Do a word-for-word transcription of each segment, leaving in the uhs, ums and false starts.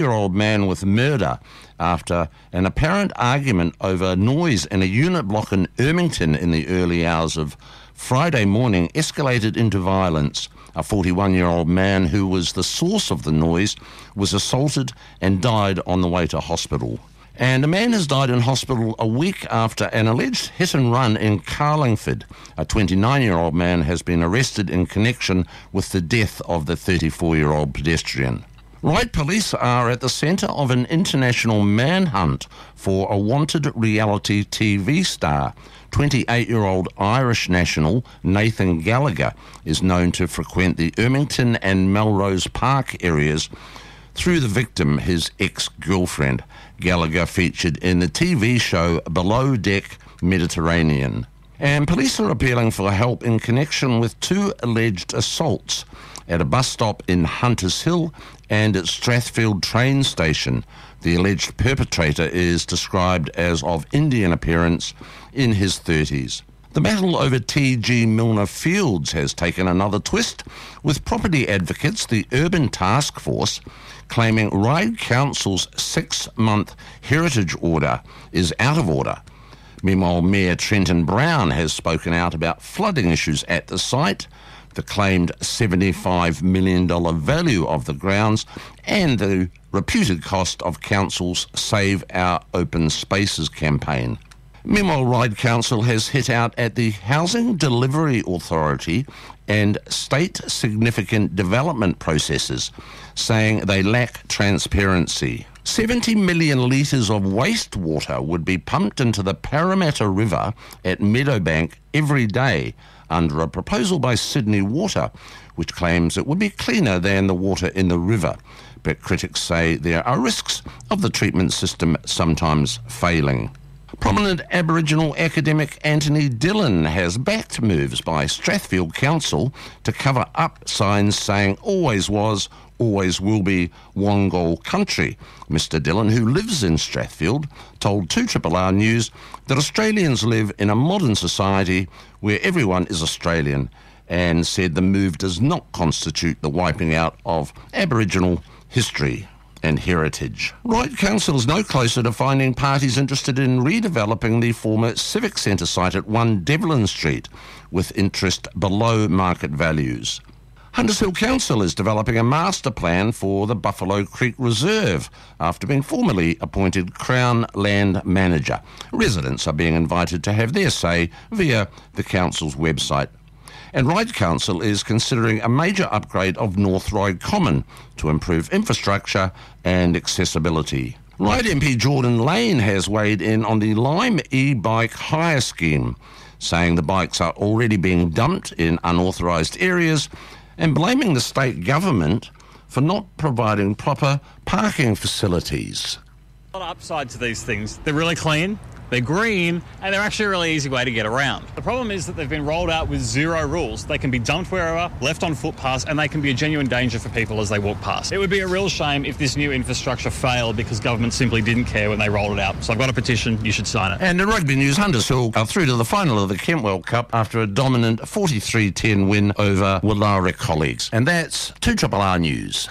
year-old man with murder after an apparent argument over noise in a unit block in Ermington in the early hours of Friday morning escalated into violence. A forty-one-year-old man who was the source of the noise was assaulted and died on the way to hospital. And a man has died in hospital a week after an alleged hit and run in Carlingford. A twenty-nine-year-old man has been arrested in connection with the death of the thirty-four-year-old pedestrian. Ryde Police are at the centre of an international manhunt for a wanted reality T V star. twenty-eight-year-old Irish national Nathan Gallagher is known to frequent the Ermington and Melrose Park areas through the victim, his ex-girlfriend. Gallagher featured in the T V show Below Deck Mediterranean. And police are appealing for help in connection with two alleged assaults at a bus stop in Hunters Hill and at Strathfield train station. The alleged perpetrator is described as of Indian appearance, in his thirties. The battle over T G Milner Fields has taken another twist, with property advocates, the Urban Task Force, claiming Ryde Council's six-month heritage order is out of order. Meanwhile, Mayor Trenton Brown has spoken out about flooding issues at the site, the claimed seventy-five million dollars value of the grounds, and the reputed cost of Council's Save Our Open Spaces campaign. Meanwhile, Ryde Council has hit out at the Housing Delivery Authority and state significant development processes, saying they lack transparency. seventy million litres of wastewater would be pumped into the Parramatta River at Meadowbank every day under a proposal by Sydney Water, which claims it would be cleaner than the water in the river. But critics say there are risks of the treatment system sometimes failing. Prominent Aboriginal academic Anthony Dillon has backed moves by Strathfield Council to cover up signs saying always was, always will be Wongal country. Mister Dillon, who lives in Strathfield, told two R R R News that Australians live in a modern society where everyone is Australian, and said the move does not constitute the wiping out of Aboriginal history and heritage. Ryde Council is no closer to finding parties interested in redeveloping the former Civic Centre site at one Devlin Street, with interest below market values. Hunters Hill Council is developing a master plan for the Buffalo Creek Reserve after being formally appointed Crown Land Manager. Residents are being invited to have their say via the council's website. And Ryde Council is considering a major upgrade of North Ryde Common to improve infrastructure and accessibility. Ryde M P Jordan Lane has weighed in on the Lime e-bike hire scheme, saying the bikes are already being dumped in unauthorised areas and blaming the state government for not providing proper parking facilities. A lot of upside to these things. They're really clean, they're green, and they're actually a really easy way to get around. The problem is that they've been rolled out with zero rules. They can be dumped wherever, left on footpaths, and they can be a genuine danger for people as they walk past. It would be a real shame if this new infrastructure failed because government simply didn't care when they rolled it out. So I've got a petition, you should sign it. And in rugby news, Hunters Hill are through to the final of the Kentwell Cup after a dominant forty-three ten win over Woollahra Colleagues. And that's two R R R News.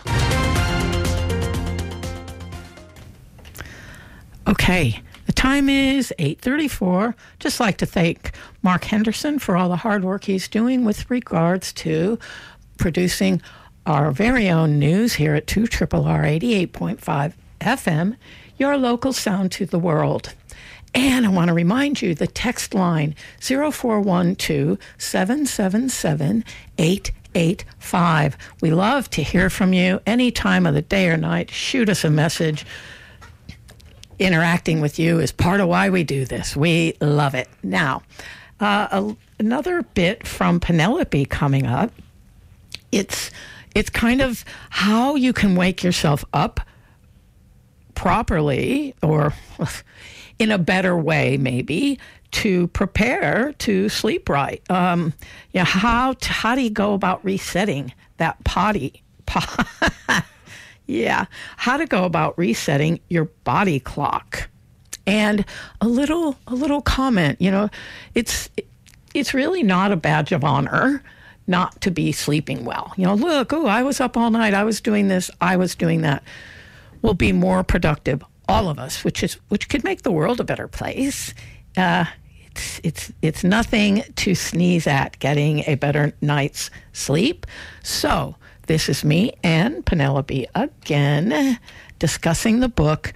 Okay. The time is eight thirty-four. Just like to thank Mark Henderson for all the hard work he's doing with regards to producing our very own news here at two R R R eighty-eight point five F M, your local sound to the world. And I want to remind you, the text line zero four one two, seven seven seven, eight eight five. We love to hear from you any time of the day or night. Shoot us a message. Interacting with you is part of why we do this. We love it. Now, uh, a, another bit from Penelope coming up. It's it's kind of how you can wake yourself up properly, or in a better way, maybe, to prepare to sleep right. Um, yeah, how to, how do you go about resetting that potty? Yeah, how to go about resetting your body clock. And a little a little comment, you know, it's it's really not a badge of honor not to be sleeping well. You know, look, oh, I was up all night, I was doing this, I was doing that. will be more productive, all of us, which is which could make the world a better place. Uh, it's it's it's nothing to sneeze at, getting a better night's sleep. So this is me and Penelope again, discussing the book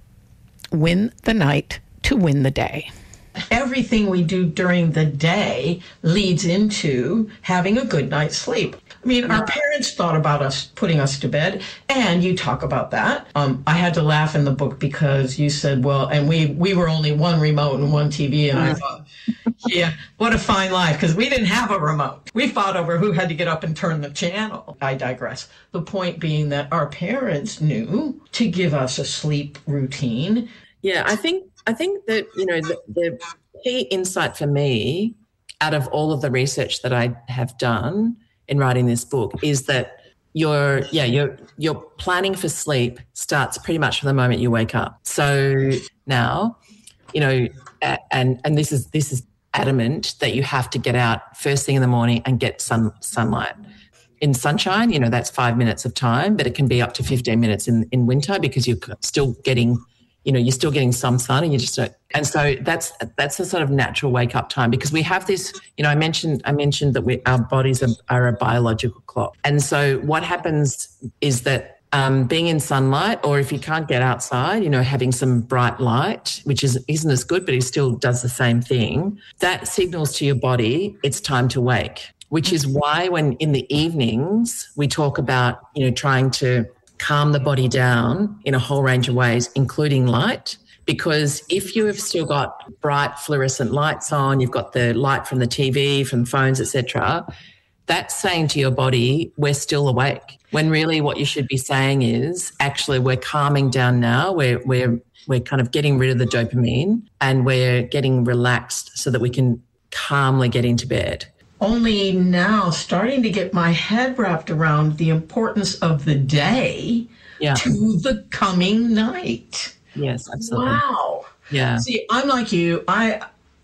Win the Night to Win the Day. Everything we do during the day leads into having a good night's sleep. I mean, our parents thought about us putting us to bed, and you talk about that. Um, I had to laugh in the book because you said, well, and we, we were only one remote and one T V, and I thought, yeah, what a fine life, because we didn't have a remote. We fought over who had to get up and turn the channel. I digress. The point being that our parents knew to give us a sleep routine. Yeah, I think I think that, you know, the, the key insight for me out of all of the research that I have done in writing this book is that your yeah your your planning for sleep starts pretty much from the moment you wake up. So now, you know, and and this is this is adamant that you have to get out first thing in the morning and get sun sunlight. In sunshine, you know, that's five minutes of time, but it can be up to fifteen minutes in, in winter because you're still getting, you know, you're still getting some sun and you just don't. And so that's that's the sort of natural wake up time, because we have this, you know, I mentioned I mentioned that we, our bodies are, are a biological clock. And so what happens is that um, being in sunlight, or if you can't get outside, you know, having some bright light, which is, isn't as good, but it still does the same thing, that signals to your body it's time to wake, which is why when in the evenings we talk about, you know, trying to calm the body down in a whole range of ways, including light, because if you have still got bright fluorescent lights on, you've got the light from the T V, from phones, et cetera, that's saying to your body, we're still awake. When really what you should be saying is, actually, we're calming down now. We're we're we're kind of getting rid of the dopamine and we're getting relaxed so that we can calmly get into bed. Only now starting to get my head wrapped around the importance of the day yeah. to the coming night. Yes, absolutely. Wow. Yeah. See, I'm like you. I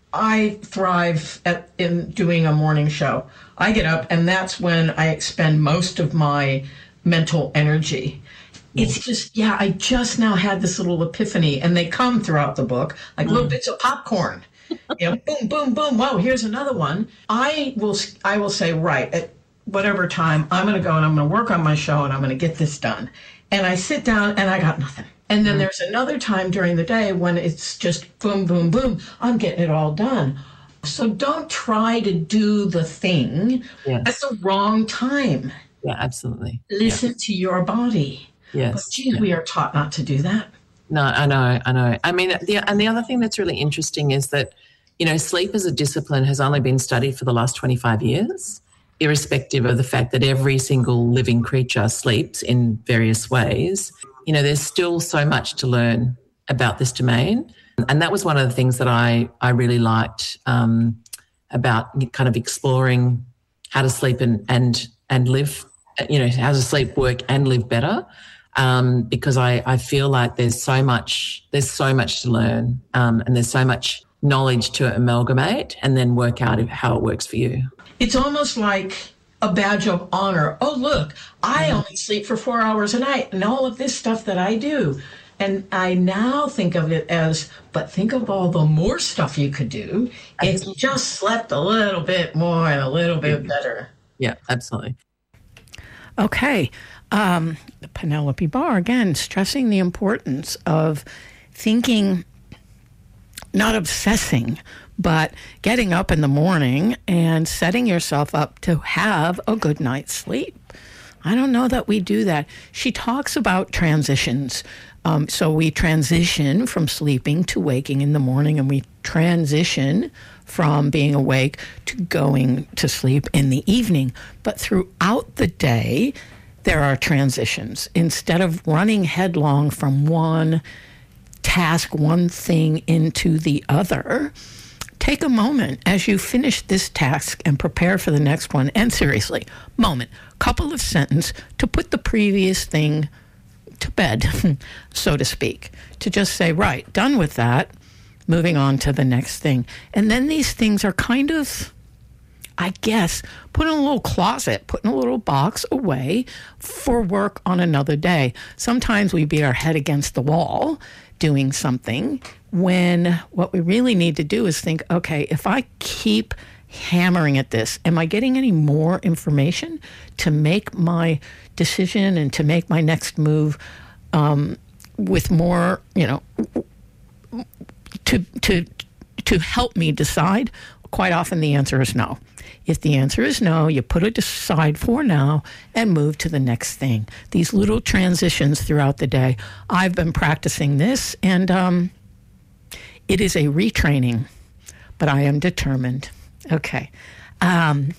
I thrive at in doing a morning show. I get up, and that's when I expend most of my mental energy. It's just, yeah, I just now had this little epiphany, and they come throughout the book, like mm. little bits of popcorn. You know, boom, boom, boom. Whoa, here's another one. I will, I will say, right, at whatever time, I'm going to go and I'm going to work on my show and I'm going to get this done. And I sit down and I got nothing. And then mm. there's another time during the day when it's just boom, boom, boom. I'm getting it all done. So don't try to do the thing yes. at the wrong time. Yeah, absolutely. Listen yeah. to your body. Yes. But geez, yeah. we are taught not to do that. No, I know, I know. I mean, the, and the other thing that's really interesting is that, you know, sleep as a discipline has only been studied for the last twenty-five years, irrespective of the fact that every single living creature sleeps in various ways. You know, there's still so much to learn about this domain. And that was one of the things that I, I really liked um, about kind of exploring how to sleep and, and, and live, you know, how to sleep, work and live better. Um, because I, I feel like there's so much, there's so much to learn um, and there's so much knowledge to amalgamate and then work out how it works for you. It's almost like a badge of honor. Oh, look, I only sleep for four hours a night and all of this stuff that I do. And I now think of it as, but think of all the more stuff you could do if you just slept a little bit more and a little bit better. Yeah, absolutely. Okay. Um, Penelope Barr, again, stressing the importance of thinking, not obsessing, but getting up in the morning and setting yourself up to have a good night's sleep. I don't know that we do that. She talks about transitions. Um, so we transition from sleeping to waking in the morning, and we transition from being awake to going to sleep in the evening. But throughout the day, there are transitions. Instead of running headlong from one task, one thing into the other, take a moment as you finish this task and prepare for the next one. And seriously, moment, couple of sentences to put the previous thing to bed, so to speak, to just say, right, done with that, moving on to the next thing. And then these things are kind of I guess, put in a little closet, put in a little box away for work on another day. Sometimes we beat our head against the wall doing something when what we really need to do is think, okay, if I keep hammering at this, am I getting any more information to make my decision and to make my next move um, with more, you know, to to to help me decide? Quite often the answer is no. If the answer is no, you put it aside for now and move to the next thing. These little transitions throughout the day. I've been practicing this, and um, it is a retraining, but I am determined. Okay. Um,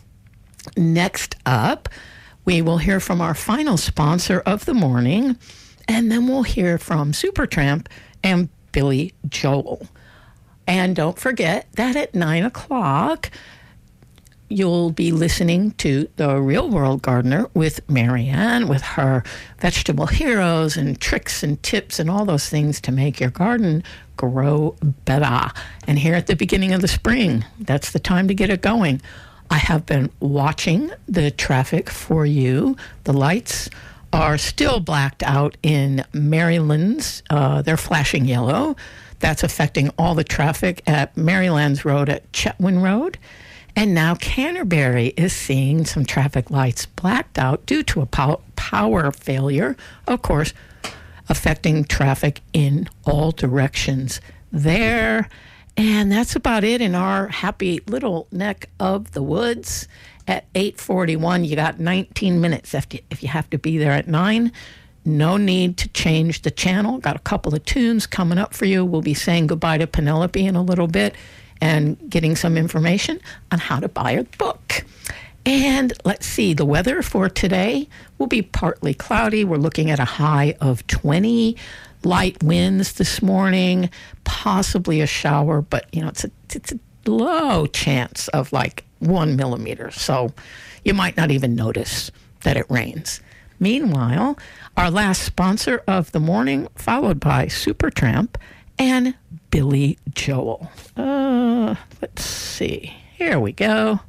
next up, we will hear from our final sponsor of the morning, and then we'll hear from Supertramp and Billy Joel. And don't forget that at nine o'clock, you'll be listening to The Real World Gardener with Marianne, with her vegetable heroes and tricks and tips and all those things to make your garden grow better. And here at the beginning of the spring, that's the time to get it going. I have been watching the traffic for you. The lights are still blacked out in Maryland's. Uh, they're flashing yellow. That's affecting all the traffic at Maryland's Road at Chetwynd Road. And now Canterbury is seeing some traffic lights blacked out due to a pow- power failure, of course, affecting traffic in all directions there. And that's about it in our happy little neck of the woods. At eight forty-one, you got nineteen minutes if you, if you have to be there at nine. No need to change the channel. Got a couple of tunes coming up for you. We'll be saying goodbye to Penelope in a little bit and getting some information on how to buy a book. And let's see, the weather for today will be partly cloudy. We're looking at a high of twenty. Light winds this morning, possibly a shower, but you know, it's a, it's a low chance of like one millimeter. So you might not even notice that it rains. Meanwhile, our last sponsor of the morning, followed by Supertramp and Billy Joel. Uh, let's see. Here we go.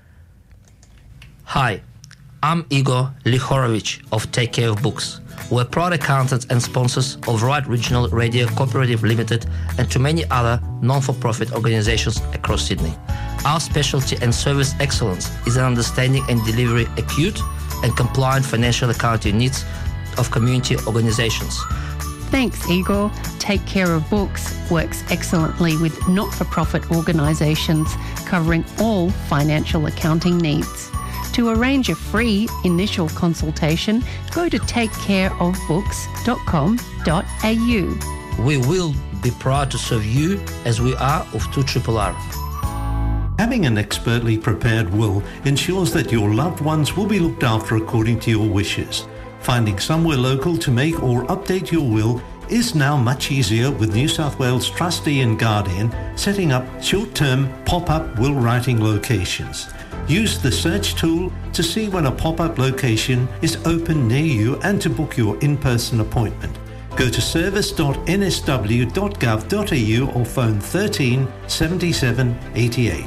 Hi, I'm Igor Lihorovich of Take Care of Books. We're proud accountants and sponsors of Right Regional Radio Cooperative Limited and to many other non-for-profit organizations across Sydney. Our specialty and service excellence is in understanding and delivering acute and compliant financial accounting needs of community organizations. Thanks, Igor. Take Care of Books works excellently with not-for-profit organizations covering all financial accounting needs. To arrange a free initial consultation, go to take care of books dot com dot a u. We will be proud to serve you as we are of two R R R. Having an expertly prepared will ensures that your loved ones will be looked after according to your wishes. Finding somewhere local to make or update your will is now much easier with New South Wales Trustee and Guardian setting up short-term pop-up will writing locations. Use the search tool to see when a pop-up location is open near you and to book your in-person appointment. Go to service dot n s w dot gov dot a u or phone thirteen seventy-seven eighty-eight.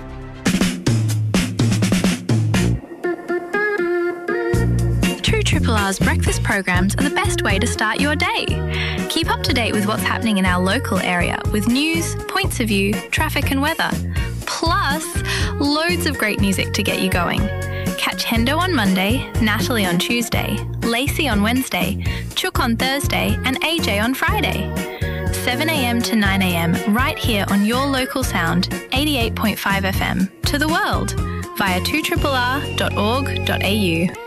two R R R's breakfast programs are the best way to start your day. Keep up to date with what's happening in our local area with news, points of view, traffic and weather. Plus, loads of great music to get you going. Catch Hendo on Monday, Natalie on Tuesday, Lacey on Wednesday, Chook on Thursday and A J on Friday. seven a.m. to nine a.m. right here on your local sound, eighty-eight point five F M, to the world via two R R R dot org dot a u.